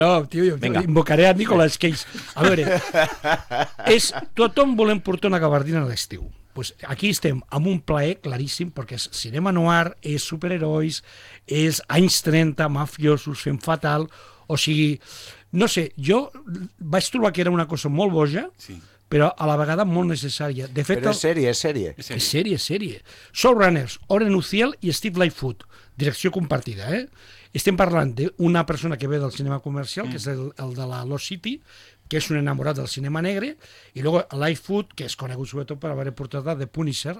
No, tio, invocaré a Nicolas Cage. A veure, tothom volem portar una gabardina a l'estiu. Pues aquí estem amb un plaer claríssim, perquè és cinema noir, és superherois, és anys 30, mafiosos fent fatal, o sigui, no sé, jo vaig trobar que era una cosa molt boja, però a la vegada molt necessària. De fet, però és sèrie. És sèrie. Showrunners, Oren Uziel i Steve Lightfoot, direcció compartida, Estem parlant d'una persona que ve del cinema comercial, que és el de la Lost City, que és un enamorat del cinema negre, i luego Lightfoot, que és conegut sobretot per haver portat The Punisher,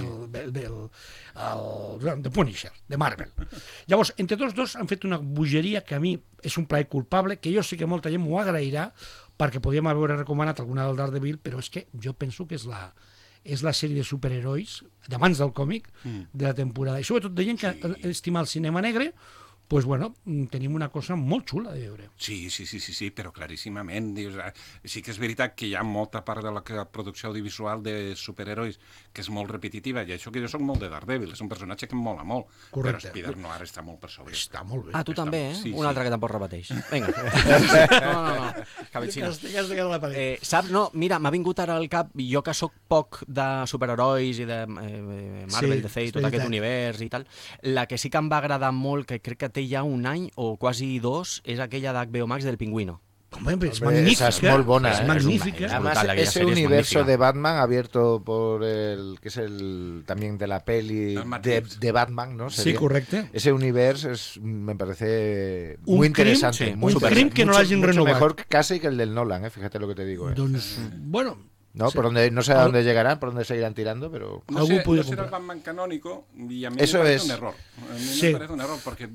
The Punisher, de Marvel. Llavors, entre tots dos han fet una bogeria que a mi és un plaer culpable, que jo sé que molta gent m'ho agrairà, perquè podíem haver recomanat alguna del Daredevil, però és que jo penso que és la sèrie de superherois, d'amants del còmic, de la temporada. I sobretot de gent que estima el cinema negre, pues bueno, tenim una cosa molt xula de veure. Sí, però claríssimament. Sí que és veritat que hi ha molta part de la producció audiovisual de superherois que és molt repetitiva, i això que jo soc molt de Daredevil, és un personatge que em mola molt. Correcte. Però Spider-Noir està molt per sobre. Està molt bé. Ah, tu també, eh? Sí, un altre que tampoc repeteix. Vinga. No. Cabetxina. Saps, no, mira, m'ha vingut ara al cap, jo que sóc poc de superherois i de Marvel, DC i tot aquest univers i tal, la que sí que em va agradar molt, que crec que té ja un any o quasi dos, és aquella d'HBO Max del Pingüino. Hombre, es magnífica. Esa es muy buena. Es magnífica. Además, ese universo de Batman abierto por el que es el también de la peli de Batman, ¿no? Sí, correcte. Ese universo me parece muy interesante. Un crim que no l'hagin renovat. Mucho mejor casi que el del Nolan, fíjate lo que te digo. Doncs, bueno... No, por donde, no sé a dónde llegarán, por dónde seguirán tirando, pero... No sé el Batman canónico, y a mí me parece un error. A mí me parece un error, porque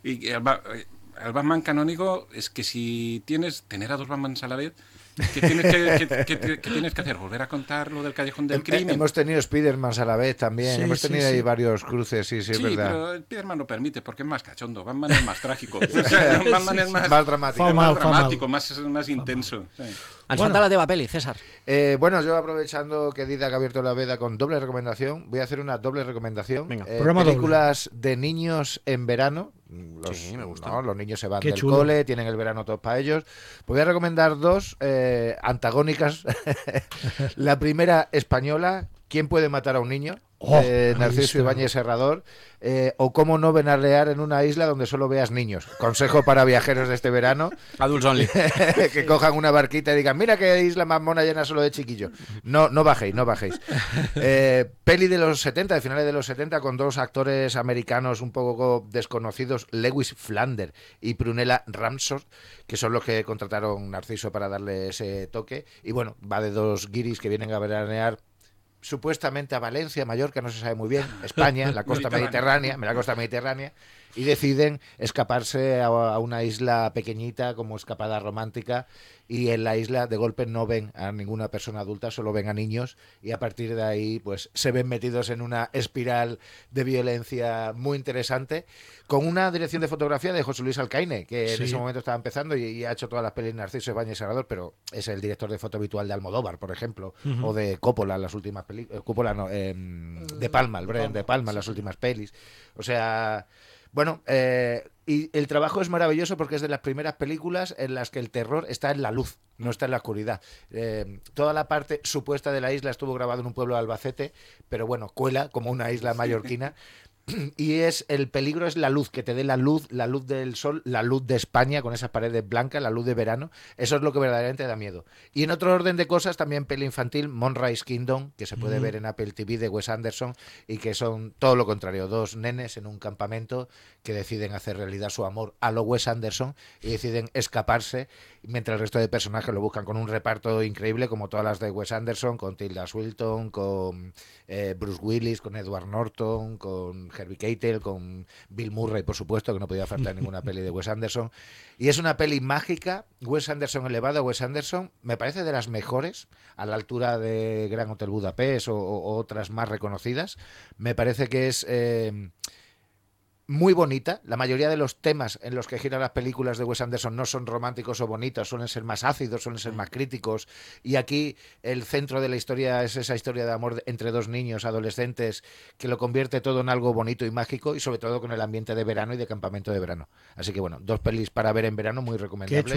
el Batman canónico es que si tener a dos Batmans a la vez, ¿qué tienes que hacer? ¿Volver a contar lo del Callejón del Crimen? Hemos tenido Spider-Man a la vez también, sí, hemos tenido ahí varios cruces, es verdad. Sí, pero Spider-Man lo permite, porque es más cachondo, Batman es más trágico, Batman es más dramático, más intenso. Sí. Ens falta la teva peli, César. Bueno, yo aprovechando que Didac ha abierto la veda con doble recomendación, voy a hacer una doble recomendación. Venga, películas de niños en verano. Sí, me gusta. ¿no? Los niños se van del cole, tienen el verano todo para ellos. Voy a recomendar dos antagónicas. La primera, española, ¿Quién puede matar a un niño? Narciso Ibáñez Serrador, o Cómo no venarlear en una isla donde solo veas niños. Consejo para viajeros de este verano. Adults only. Que cojan una barquita y digan, mira qué isla más mona llena solo de chiquillos. No bajéis. Peli de los 70, de finales de los 70, con dos actores americanos un poco desconocidos, Lewis Flander y Prunella Ramsor, que son los que contrataron Narciso para darle ese toque. Y bueno, va de dos guiris que vienen a veranear supuestamente a Valencia, Mallorca, no se sabe muy bien, España, la costa mediterránea, y deciden escaparse a una isla pequeñita como escapada romántica, y en la isla de golpe no ven a ninguna persona adulta, solo ven a niños, y a partir de ahí pues se ven metidos en una espiral de violencia muy interesante, con una dirección de fotografía de José Luis Alcaine, que en ese momento estaba empezando y ha hecho todas las pelis Narciso Ibáñez Serrador, pero es el director de foto habitual de Almodóvar, por ejemplo, o de Coppola en las últimas películas, De Palma, el Brian De Palma en las últimas pelis. O sea, bueno, y el trabajo es maravilloso porque es de las primeras películas en las que el terror está en la luz, no está en la oscuridad. Toda la parte supuesta de la isla estuvo grabada en un pueblo de Albacete, pero bueno, cuela como una isla mallorquina. Y el peligro es la luz, que te dé la luz del sol, la luz de España con esas paredes blancas, la luz de verano. Eso es lo que verdaderamente da miedo. Y en otro orden de cosas, también peli infantil, Moonrise Kingdom, que se puede ver en Apple TV, de Wes Anderson, y que son todo lo contrario, dos nenes en un campamento que deciden hacer realidad su amor a lo Wes Anderson y deciden escaparse, mientras el resto de personajes lo buscan, con un reparto increíble como todas las de Wes Anderson, con Tilda Swinton, con Bruce Willis, con Edward Norton, con Harvey Keitel, con Bill Murray, por supuesto, que no podía faltar ninguna peli de Wes Anderson. Y es una peli mágica, Wes Anderson elevado a Wes Anderson, me parece de las mejores, a la altura de Gran Hotel Budapest o otras más reconocidas. Me parece que es muy bonita. La mayoría de los temas en los que giran las películas de Wes Anderson no son románticos o bonitos, suelen ser más ácidos, suelen ser más críticos. Y aquí el centro de la historia es esa historia de amor entre dos niños adolescentes que lo convierte todo en algo bonito y mágico, y sobre todo con el ambiente de verano y de campamento de verano. Así que bueno, 2 pelis para ver en verano muy recomendables.